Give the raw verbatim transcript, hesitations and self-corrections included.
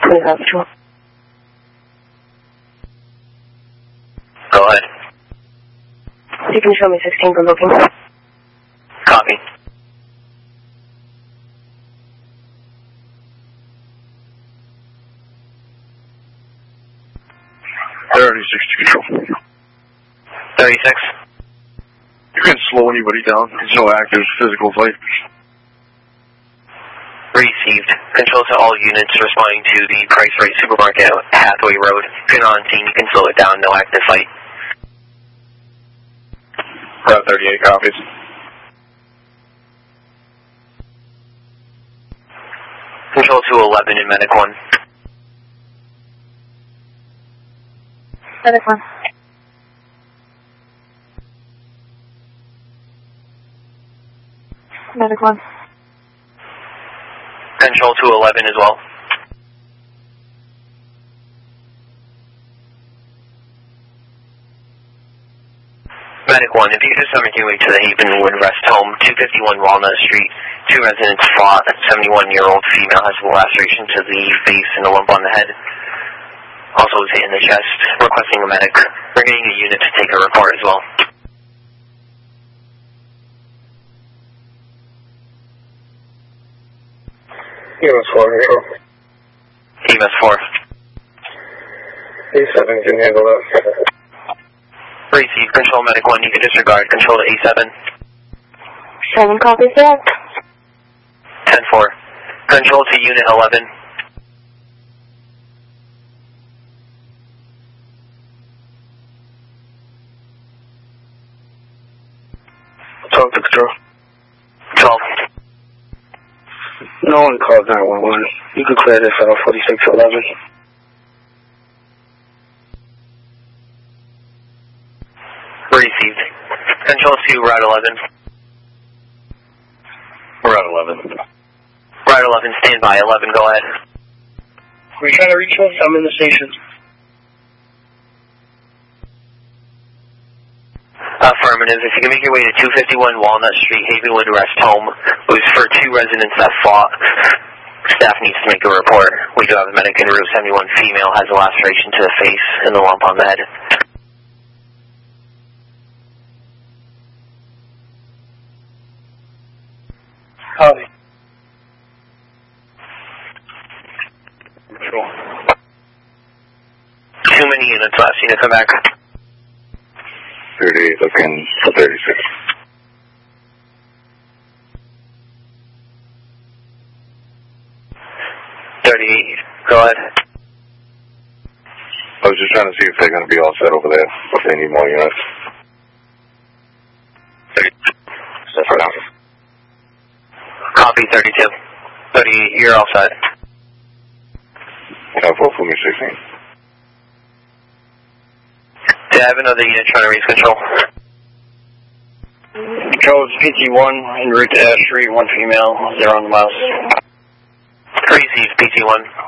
twenty-five Patrol. Go ahead. You can show me sixteen for booking. Copy. thirty-six Control. thirty-six. You can slow anybody down. There's no active physical fight. Received. Control to all units responding to the Price Right Supermarket Hathaway Road. If you're not on scene, you can slow it down. No active fight. Route thirty-eight copies. Control to eleven in Medic one. Medic one. Medic one. Control to eleven as well. Medic one, if you could just make your way to the Havenwood Rest Home, two fifty-one Walnut Street. Two residents fought. A seventy-one-year-old female has a laceration to the face and a lump on the head. Also was hit in the chest. Requesting a medic. We're getting a unit to take a report as well. E M S four, Control. E M S four. A seven can handle that. Receive. Control Medic one, you can disregard. Control to A seven. seven copies that. ten four. Control to Unit eleven. Talk to Control. twelve. No one called nine one one. You can clear this out, forty-six eleven. Received. Control to Route eleven. Route eleven. Route eleven, stand by. eleven, go ahead. Are you trying to reach me? I'm in the station. Affirmative. If you can make your way to two fifty-one Walnut Street, Havenwood Rest Home. It was for two residents that fought. Staff needs to make a report. We do have a medic en route. seventy-one female has a laceration to the face and a lump on the head. Howdy. Control. Too many units left. You need to come back. thirty-eight looking for thirty-six. thirty-eight, go ahead. I was just trying to see if they're going to be all set over there, if they need more units. Set for now. Copy, thirty-two. thirty-eight, you're all set. Yeah, vote for me, sixteen. Do I have another unit trying to reach control? Control is P T one, en route to Ash Street, one female, zero on the mouse. Receive, P T one.